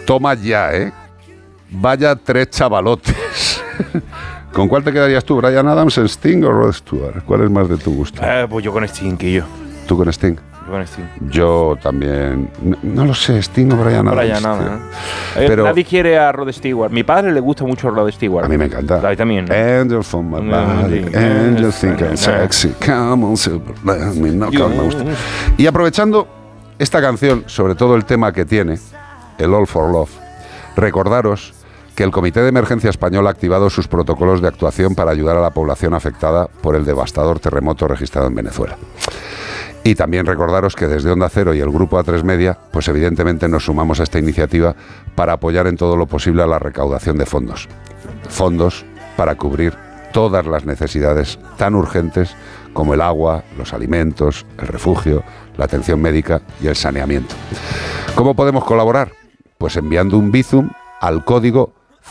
Toma ya, Vaya 3 chavalotes. ¿Con cuál te quedarías tú, Bryan Adams, Sting o Rod Stewart? ¿Cuál es más de tu gusto? Pues yo con Sting, que yo. ¿Tú con Sting? Yo con Sting. Yo también. No lo sé, Sting o Bryan Adams. Bryan Adams. Pero nadie quiere a Rod Stewart. Mi padre le gusta mucho Rod Stewart. A mí me encanta. A mí también. Angel from my body, angel thinking sexy, come on, super, let me know, me gusta. Y aprovechando esta canción, sobre todo el tema que tiene, el All for Love, recordaros que el Comité de Emergencia Español ha activado sus protocolos de actuación para ayudar a la población afectada por el devastador terremoto registrado en Venezuela. Y también recordaros que desde Onda Cero y el Grupo A3 Media, pues evidentemente nos sumamos a esta iniciativa para apoyar en todo lo posible a la recaudación de fondos. Fondos para cubrir todas las necesidades tan urgentes como el agua, los alimentos, el refugio, la atención médica y el saneamiento. ¿Cómo podemos colaborar? Pues enviando un Bizum al código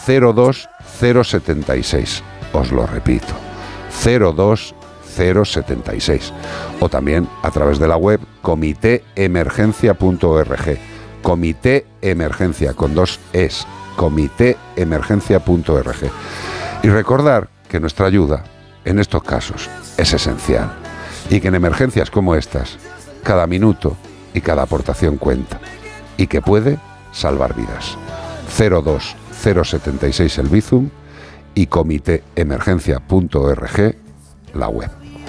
02076. Os lo repito, 02076. O también a través de la web comitéemergencia.org. Comité Emergencia, con 2 es, comitéemergencia.org. Y recordar que nuestra ayuda en estos casos es esencial y que en emergencias como estas, cada minuto y cada aportación cuenta y que puede salvar vidas. 02076 el Bizum y comitéemergencia.org la web.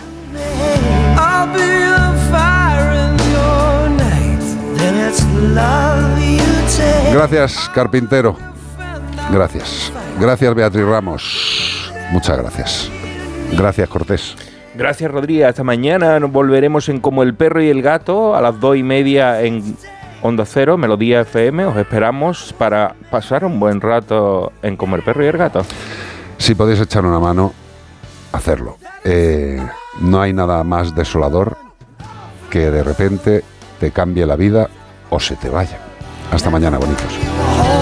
Gracias, Carpintero. Gracias. Gracias, Beatriz Ramos. Muchas gracias. Gracias, Cortés. Gracias, Rodríguez. Hasta mañana. Nos volveremos en Como el Perro y el Gato a las 2:30 en Onda Cero, Melodía FM. Os esperamos para pasar un buen rato en Como el Perro y el Gato. Si podéis echar una mano, hacerlo. No hay nada más desolador que de repente te cambie la vida o se te vaya. Hasta mañana, bonitos.